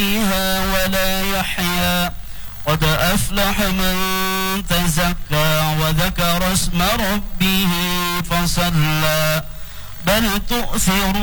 فيها ولا يحيا قد أفلح من تزكى وذكر اسم ربه فصلى بل تؤثرون